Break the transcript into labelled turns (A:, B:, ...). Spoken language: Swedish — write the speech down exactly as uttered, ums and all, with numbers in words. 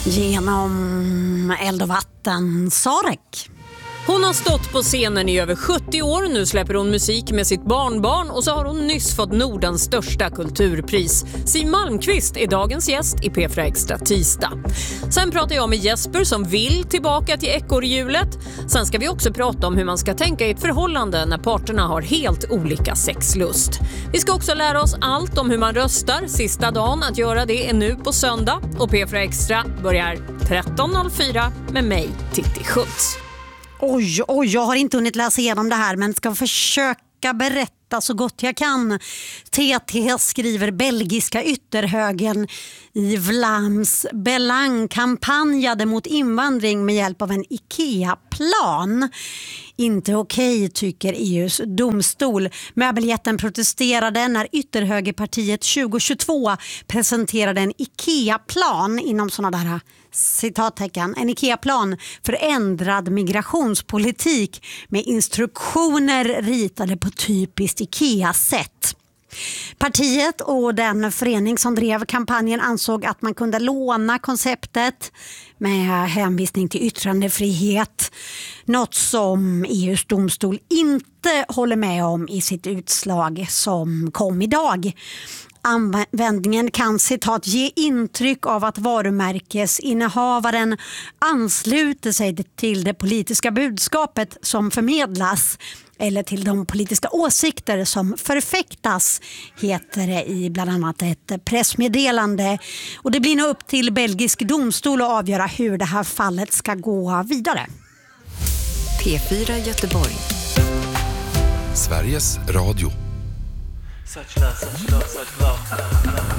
A: Genom eld och vatten, Sarek.
B: Hon har stått på scenen i över sjuttio år. Nu släpper hon musik med sitt barnbarn och så har hon nyss fått Nordens största kulturpris. Siw Malmkvist är dagens gäst i P fyra Extra tisdag. Sen pratar jag med Jesper som vill tillbaka till ekorrhjulet. Sen ska vi också prata om hur man ska tänka i ett förhållande när parterna har helt olika sexlust. Vi ska också lära oss allt om hur man röstar. Sista dagen att göra det är nu på söndag. Och P fyra Extra börjar tretton noll fyra med mig, Titti Schultz.
A: Oj, oj, jag har inte hunnit läsa igenom det här men ska försöka berätta så gott jag kan. T T skriver belgiska ytterhögen i Vlaams Belang kampanjade mot invandring med hjälp av en IKEA-plan. Inte okej, tycker E U:s domstol. Möbeljätten protesterade när ytterhögerpartiet tjugohundratjugotvå presenterade en IKEA-plan inom sådana där citattecken. En IKEA-plan för ändrad migrationspolitik med instruktioner ritade på typiskt IKEA-sätt. Partiet och den förening som drev kampanjen ansåg att man kunde låna konceptet med hänvisning till yttrandefrihet. Något som E U:s domstol inte håller med om i sitt utslag som kom idag. Användningen kan citat ge intryck av att varumärkesinnehavaren ansluter sig till det politiska budskapet som förmedlas eller till de politiska åsikter som förfäktas, heter det i bland annat ett pressmeddelande. Och det blir nu upp till belgisk domstol att avgöra hur det här fallet ska gå vidare.
C: P fyra Göteborg.
D: Sveriges Radio.
E: Such love, such love, such love.